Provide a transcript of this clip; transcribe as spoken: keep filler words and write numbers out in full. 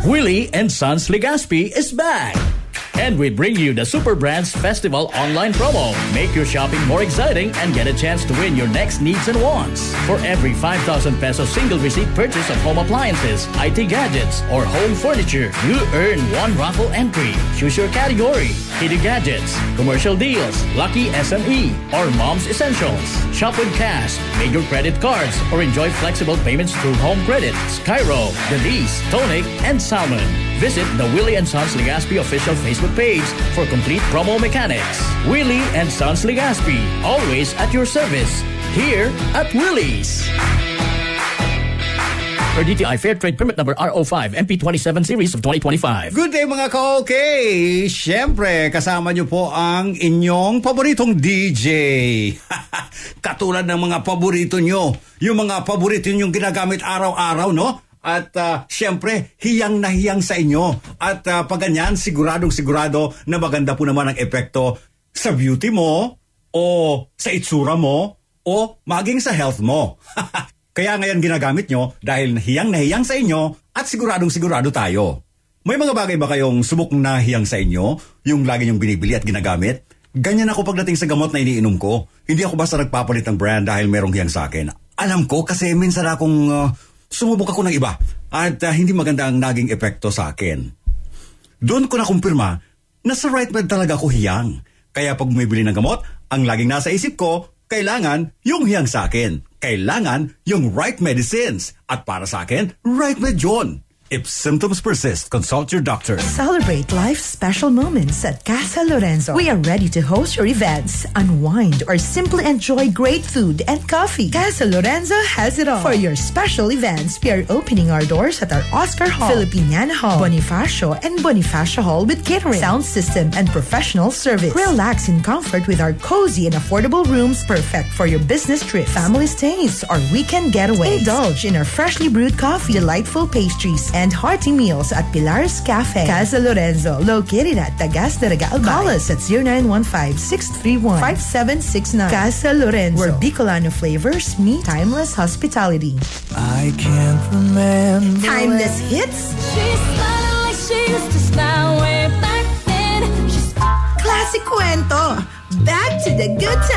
Willie and Sons Legazpi is back. And we bring you the Super Brands Festival online promo. Make your shopping more exciting and get a chance to win your next needs and wants. For every five thousand peso single receipt purchase of home appliances, I T gadgets, or home furniture, you earn one raffle entry. Choose your category: Kitty Gadgets, Commercial Deals, Lucky S M E, or Mom's Essentials. Shop with cash, major credit cards, or enjoy flexible payments through Home Credit, Skyro, Delice, Tonic, and Salmon. Visit the Willie and Sons Legazpi official Facebook page for complete promo mechanics. Willie and Sons Legazpi, always at your service. Here at Willie's. Per D T I Fair Trade Permit Number R O five M P twenty-seven Series of twenty twenty-five. Good day mga ka-okay! Siyempre, kasama niyo po ang inyong paboritong D J. Katulad ng mga paborito niyo. Yung mga paborito niyo ginagamit araw-araw, no? At uh, siyempre, hiyang na hiyang sa inyo. At uh, pag ganyan, siguradong sigurado na maganda po naman ang epekto sa beauty mo, o sa itsura mo, o maging sa health mo. Kaya ngayon ginagamit nyo dahil hiyang na hiyang sa inyo at siguradong sigurado tayo. May mga bagay ba kayong subok na hiyang sa inyo, yung lagi nyong binibili at ginagamit? Ganyan ako pagdating sa gamot na iniinom ko. Hindi ako basta nagpapalit ng brand dahil merong hiyang sa akin. Alam ko kasi minsan akong... Uh, Sumubok ako ng iba at uh, hindi maganda ang naging epekto sa akin. Doon ko nakumpirma na sa right med talaga ako hiyang. Kaya pag bumibili ng gamot, ang laging nasa isip ko, kailangan yung hiyang sa akin. Kailangan yung right medicines. At para sa akin, right med yun. If symptoms persist, consult your doctor. Celebrate life's special moments at Casa Lorenzo. We are ready to host your events, unwind, or simply enjoy great food and coffee. Casa Lorenzo has it all. For your special events, we are opening our doors at our Oscar Hall, Filipiniana Hall, Bonifacio, and Bonifacio Hall with catering, sound system, and professional service. Relax in comfort with our cozy and affordable rooms, perfect for your business trips, family stays, or weekend getaways. Indulge in our freshly brewed coffee, delightful pastries, and hearty meals at Pilar's Cafe. Casa Lorenzo, located at Tagas de Regal. Call us at zero nine one five, six three one, five seven six nine. Casa Lorenzo, where Bicolano flavors meet timeless hospitality. I can't remember. Timeless hits? She's smiling like she used to smile way back then. She's Classic kwento. Back to the good times.